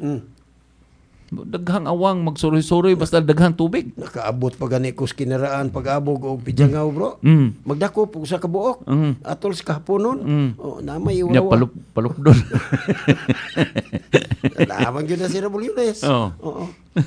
Daghang awang magsuroy-suroy basta daghang tubig. Nakaabot pa gani ko kinaraan pag-abog o pijangaw bro. Magdako po sa kabuok. Atol sa kahaponon. Namay Nya iwawa. palup doon. Lamang yun na si Rabulyones. Oo.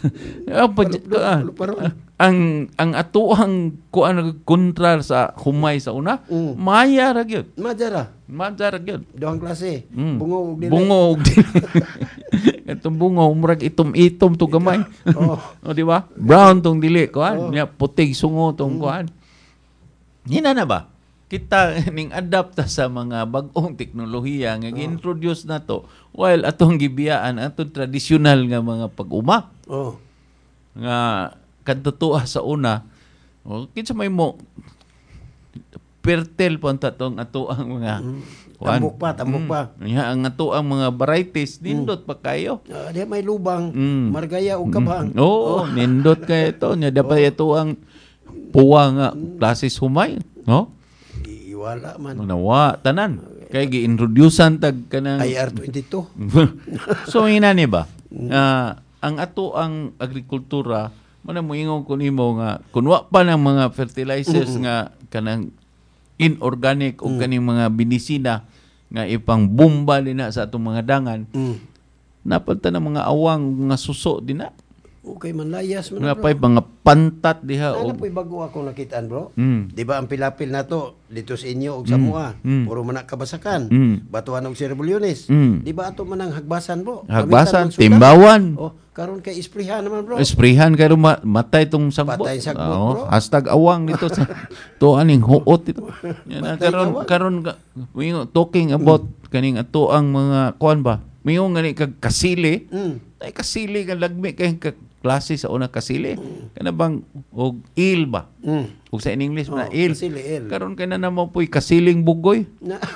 Ang atuang kuan kontra sa humay sa una, maya ra gyud. Madya ra gyud. Doang klase. Bungo ug dili. Bungo ug dili. Itong bungo murag itom-itom to gamay. O di ba? Brown tong dili kuan, nya putig sungo tong kuan. Hina na ba? Kita ning adapt sa mga bag-ong teknolohiya nga gi-introduce nato while atong gibiyaan atong tradisyonal nga mga pag-uma. Nga kadtutuha sa una, kinsa may mo pertel po ang tatong ato ang mga tambok pa. Ang ato ang mga varieties nindot pa kayo. Di may lubang, margaya o kabang. Nindot kayo ito. Nya dapat ito ang puwa nga klases humay, no? Iwala man. Nawa tanan. Kay gi-introducean tag kanang IR22. So inani ba? Ang ato ang agrikultura man mo ingon ko nimo nga kunwa pa ng mga fertilizers nga kanang inorganic o kaning mga binisina nga ipang bomba din sa atong mga dangan. Napalta ng mga awang nga suso din na. Okay, manlayas man nga pa'y mga pantat diha. Ano po'y bago ako nakitaan bro? Di ba ang pilapil na to dito sa inyo o sa mua, puro manak kabasakan, batuhan og si Rabulyones. Di ba ato man ang hagbasan bro? Hagbasan, timbawan. Karon kay isprihan naman bro. Isprihan karon matay tong sagbot. Patay sagbot bro. Hashtag awang dito sa to aning huot dito. Yan karon talking about kaning ato ang mga kuan ba? Mayong ngani kag kasili. Ay kasili nga lagmi kay klase sa una kasili. Kana bang og il ba? Og sa in English na il. Kasili, il. Karon kay na naman po'y kasiling bugoy.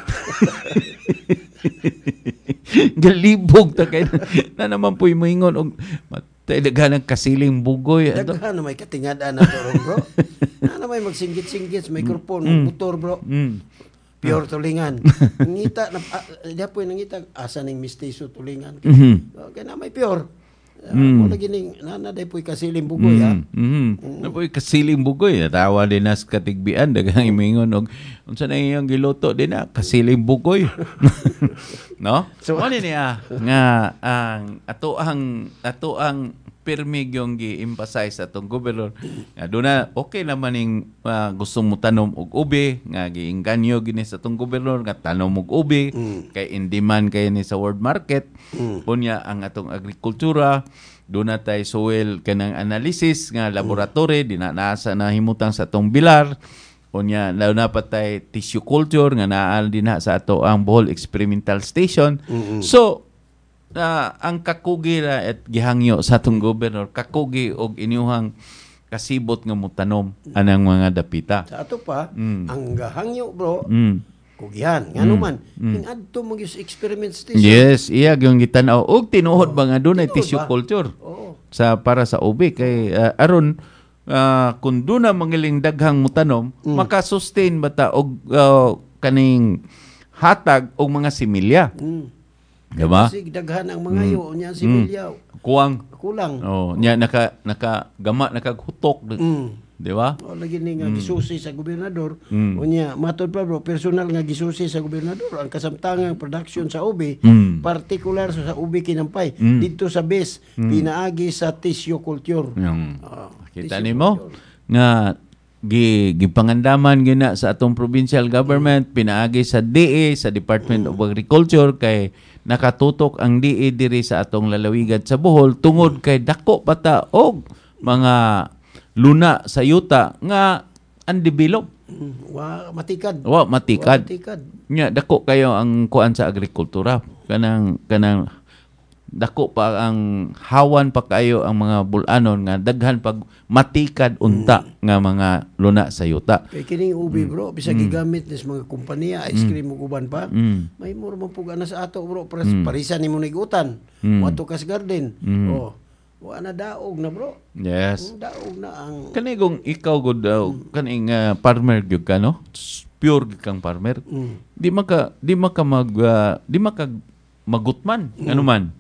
Galibog ta kay na naman po'y moingon og matay daghan ng kasiling bugoy. Daghan na may katingad-an na to bro. Na may magsinggit-singgit sa microphone, motor bro. Pure tulingan. Ngita na dapoy nangita asa ning mistiso tulingan. Kaya na may pure. Wala gining nanaday po'y kasiling bugoy ha. Na po'y kasiling bugoy. Natawa din na sa katigbian daghang imingon og unsa na iyang giluto din na kasiling bugoy. No? So ano niya nga ang ato ang pirmi yung gi-emphasize atong gobernador nga doon na okay naman ning gusto mo tanom og ubi nga giingganyo gini sa atong gobernador nga tanom og ubi kay in demand kay ni sa world market unya ang atong agrikultura doon na tay soil kanang analysis nga laboratory dinanasa na himutang sa atong bilar unya na patay tissue culture nga naal dinha sa ato ang Bohol Experimental Station. So ang kakugi na at gihangyo sa atong gobernador kakugi og inyuhang kasibot nga mutanom anang mga dapita. Sa ato pa ang gahangyo bro. Kugihan ngano man ning adto mo gyud experiment station. Yes, iya gyung gitan-aw og tinuod ba nga dunay tissue culture. Sa para sa ubi kay aron kung doon na mangiling daghang mutanom, makasustain ba ta og kaning hatag og mga similya. Diba? Kasi daghan ang mga yo nya similya. Kulang. Nya nakagama nakaghutok. Di ba? Lagi ni nga gisusi sa gobernador. Unya matod pa bro, personal nga gisusi sa gobernador ang kasamtangang production sa ubi, particular sa ubi kinampay dito sa base pinaagi sa tissue culture. Kita nimo nga gipangandaman gina sa atong provincial government pinaagi sa DA sa Department of Agriculture kay nakatutok ang DA diri sa atong lalawigan sa Bohol tungod kay dako pata og mga luna sa yuta nga undeveloped. Matikad. Matikad. Nya dako kayo ang kuan sa agrikultura. Kanang dako pa ang hawan pa kayo ang mga bulanon nga daghan pag matikad unta nga mga luna sa yuta. Kay kining ubi bro bisag gigamit nis mga kompanya ice cream ug uban pa. May mura man pug ana sa ato bro parisan nimo nigutan. Wato kas garden. Wala na daog na bro. Yes. Daog na ang kanigong ikaw gud kaning farmer gyud ka no? Pure gyud kang farmer. Di maka magutman ano man.